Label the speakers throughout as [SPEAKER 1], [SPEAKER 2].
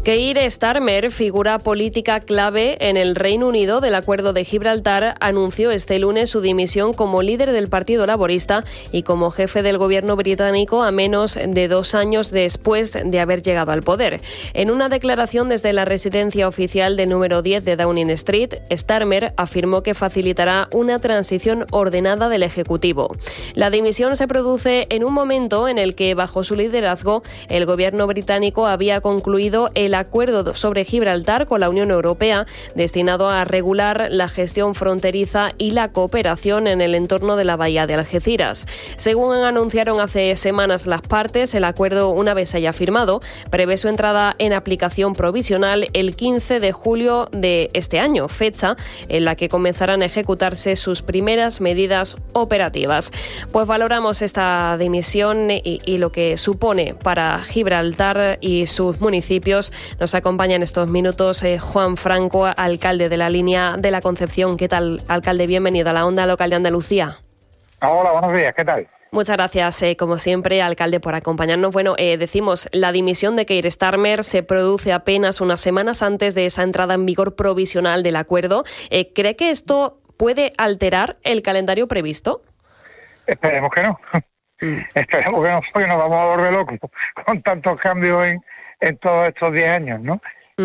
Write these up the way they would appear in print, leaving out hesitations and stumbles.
[SPEAKER 1] Keir Starmer, figura política clave en el Reino Unido del Acuerdo de Gibraltar, anunció este lunes su dimisión como líder del Partido Laborista y como jefe del gobierno británico a menos de 2 años después de haber llegado al poder. En una declaración desde la residencia oficial de número 10 de Downing Street, Starmer afirmó que facilitará una transición ordenada del Ejecutivo. La dimisión se produce en un momento en el que, bajo su liderazgo, el gobierno británico había concluido el acuerdo sobre Gibraltar con la Unión Europea, destinado a regular la gestión fronteriza y la cooperación en el entorno de la bahía de Algeciras. Según anunciaron hace semanas las partes, el acuerdo, una vez haya firmado, prevé su entrada en aplicación provisional el 15 de julio de este año, fecha en la que comenzarán a ejecutarse sus primeras medidas operativas. Pues valoramos esta dimisión y lo que supone para Gibraltar y sus municipios. Nos acompaña en estos minutos Juan Franco, alcalde de la Línea de la Concepción. ¿Qué tal, alcalde? Bienvenido a la Onda Local de Andalucía.
[SPEAKER 2] Hola, buenos días. ¿Qué tal?
[SPEAKER 1] Muchas gracias, como siempre, alcalde, por acompañarnos. Bueno, decimos, la dimisión de Keir Starmer se produce apenas unas semanas antes de esa entrada en vigor provisional del acuerdo. ¿Cree que esto puede alterar el calendario previsto?
[SPEAKER 2] Esperemos que no. Esperemos que no, porque nos vamos a volver locos con tantos cambios en todos estos 10 años, ¿no?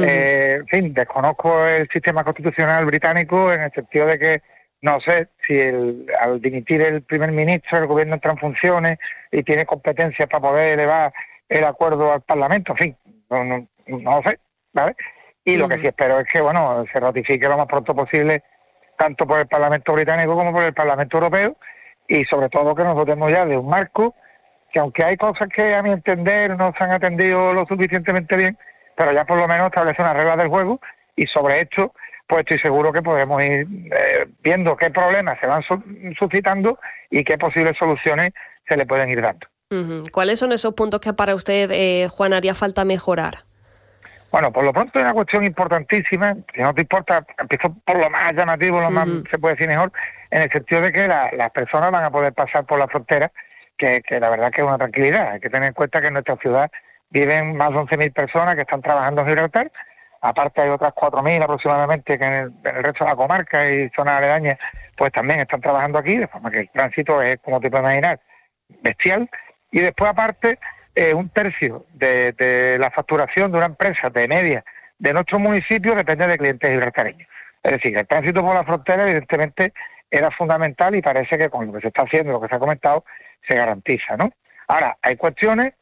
[SPEAKER 2] En fin, desconozco el sistema constitucional británico en el sentido de que no sé si al dimitir el primer ministro, el gobierno entra en funciones y tiene competencias para poder elevar el acuerdo al Parlamento. En fin, no lo sé, ¿vale? Y lo que sí espero es que, bueno, se ratifique lo más pronto posible, tanto por el Parlamento británico como por el Parlamento europeo, y sobre todo que nos dotemos ya de un marco que, aunque hay cosas que a mi entender no se han atendido lo suficientemente bien, pero ya por lo menos establece unas reglas del juego, y sobre esto pues estoy seguro que podemos ir viendo qué problemas se van suscitando y qué posibles soluciones se le pueden ir dando.
[SPEAKER 1] ¿Cuáles son esos puntos que para usted, Juan, haría falta mejorar?
[SPEAKER 2] Bueno, por lo pronto hay una cuestión importantísima, si no te importa, empiezo por lo más llamativo, lo más se puede decir mejor, en el sentido de que las personas van a poder pasar por la frontera, que la verdad que es una tranquilidad. Hay que tener en cuenta que en nuestra ciudad viven más de 11.000 personas que están trabajando en Gibraltar. Aparte hay otras 4.000 aproximadamente que en el resto de la comarca y zonas aledañas pues también están trabajando aquí, de forma que el tránsito es, como te puedes imaginar, bestial. Y después aparte, un tercio de la facturación de una empresa de media de nuestro municipio depende de clientes gibraltareños. Es decir, el tránsito por la frontera evidentemente era fundamental y parece que con lo que se está haciendo, lo que se ha comentado, se garantiza, ¿no? Ahora, hay cuestiones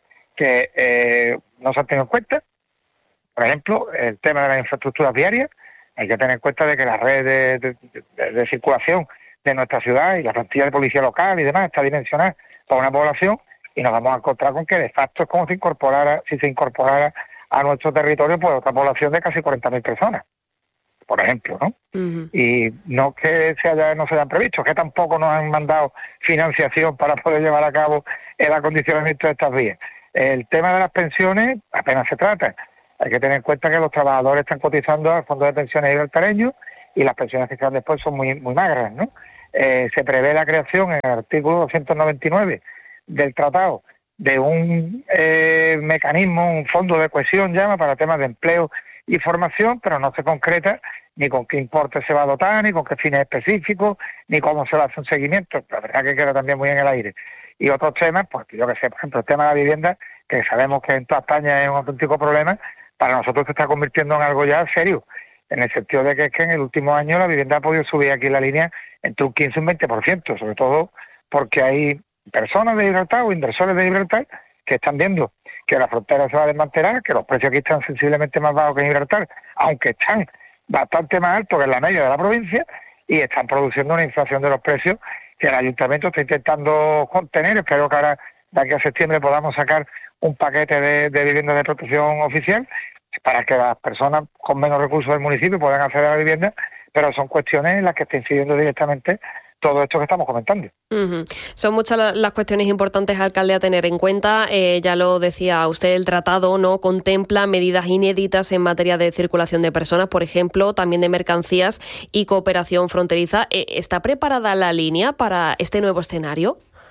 [SPEAKER 2] que no se han tenido en cuenta. Por ejemplo, el tema de las infraestructuras viarias. Hay que tener en cuenta de que la red de circulación de nuestra ciudad y la plantilla de policía local y demás está dimensionada para una población, y nos vamos a encontrar con que de facto es como si se incorporara a nuestro territorio pues otra población de casi 40.000 personas, por ejemplo, ¿no? Y no que no se hayan previsto, que tampoco nos han mandado financiación para poder llevar a cabo el acondicionamiento de estas vías. El tema de las pensiones apenas se trata. Hay que tener en cuenta que los trabajadores están cotizando al Fondo de Pensiones Gibraltareño y las pensiones que quedan después son muy magras, ¿no? Se prevé la creación en el artículo 299 del tratado de un mecanismo, un fondo de cohesión para temas de empleo y formación, pero no se concreta ni con qué importe se va a dotar, ni con qué fines específicos, ni cómo se va a hacer un seguimiento. La verdad que queda también muy en el aire. Y otros temas, pues yo que sé, por ejemplo, el tema de la vivienda, que sabemos que en toda España es un auténtico problema, para nosotros se está convirtiendo en algo ya serio, en el sentido de que es que en el último año la vivienda ha podido subir aquí en la línea entre un 15 y un 20%, sobre todo porque hay personas de Gibraltar o inversores de Gibraltar que están viendo que la frontera se va a desmantelar, que los precios aquí están sensiblemente más bajos que en Gibraltar, aunque están bastante más altos que en la media de la provincia, y están produciendo una inflación de los precios que el ayuntamiento está intentando contener. Espero que ahora, de aquí a septiembre, podamos sacar un paquete de viviendas de protección oficial para que las personas con menos recursos del municipio puedan acceder a la vivienda, pero son cuestiones en las que está incidiendo directamente todo esto que estamos comentando.
[SPEAKER 1] Son muchas las cuestiones importantes, alcalde, a tener en cuenta. Ya lo decía usted, el tratado no contempla medidas inéditas en materia de circulación de personas, por ejemplo, también de mercancías y cooperación fronteriza. ¿Está preparada la línea para este nuevo escenario?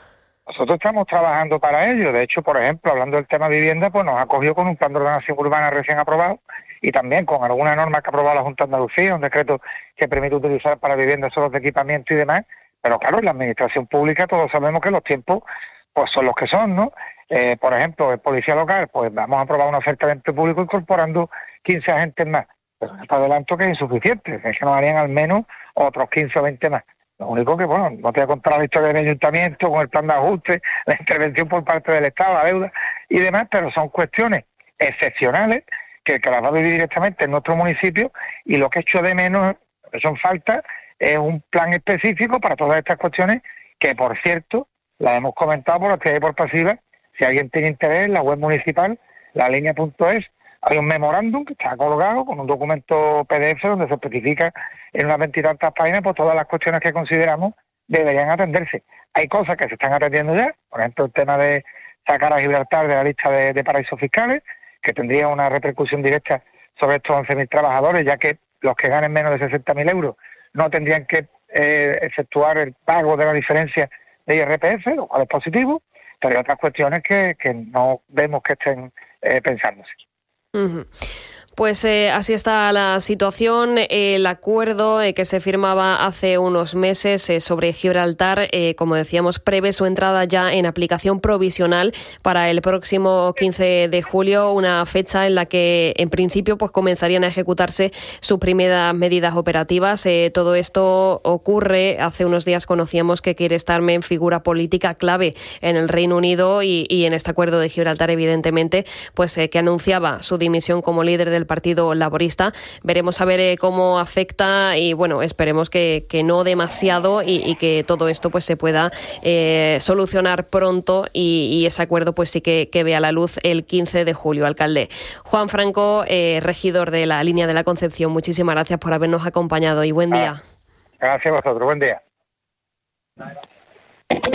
[SPEAKER 2] Nosotros estamos trabajando para ello. De hecho, por ejemplo, hablando del tema vivienda, pues nos acogió con un plan de ordenación urbana recién aprobado y también con alguna norma que ha aprobado la Junta de Andalucía, un decreto que permite utilizar para viviendas solos de equipamiento y demás. Pero claro, en la administración pública todos sabemos que los tiempos pues son los que son, ¿no? Por ejemplo, el policía local, pues vamos a aprobar una oferta de empleo público incorporando 15 agentes más. Pero te adelanto que es insuficiente, es que nos harían al menos otros 15 o 20 más. Lo único que, bueno, no te voy a contar la historia del ayuntamiento con el plan de ajuste, la intervención por parte del Estado, la deuda y demás, pero son cuestiones excepcionales que las va a vivir directamente en nuestro municipio y lo que echo de menos, lo que son falta, es un plan específico para todas estas cuestiones que, por cierto, las hemos comentado por activa y por pasiva. Si alguien tiene interés, en la web municipal, lalinea.es, hay un memorándum que está colgado con un documento PDF donde se especifica en unas 20 y tantas páginas pues todas las cuestiones que consideramos deberían atenderse. Hay cosas que se están atendiendo ya, por ejemplo el tema de sacar a Gibraltar de la lista de paraísos fiscales, que tendría una repercusión directa sobre estos 11.000 trabajadores, ya que los que ganen menos de 60.000 euros no tendrían que efectuar el pago de la diferencia de IRPF, lo cual es positivo, pero hay otras cuestiones que no vemos que estén pensándose.
[SPEAKER 1] Uh-huh. Pues así está la situación. El acuerdo que se firmaba hace unos meses sobre Gibraltar, como decíamos, prevé su entrada ya en aplicación provisional para el próximo 15 de julio, una fecha en la que en principio pues comenzarían a ejecutarse sus primeras medidas operativas. Todo esto ocurre, hace unos días conocíamos que Keir Starmer, figura política clave en el Reino Unido y en este acuerdo de Gibraltar, evidentemente, pues que anunciaba su dimisión como líder del Partido Laborista. Veremos a ver cómo afecta y bueno, esperemos que no demasiado y que todo esto pues se pueda solucionar pronto y ese acuerdo pues sí que vea la luz el 15 de julio. Alcalde Juan Franco, regidor de la Línea de la Concepción, muchísimas gracias por habernos acompañado y buen día.
[SPEAKER 2] Gracias a vosotros, buen día.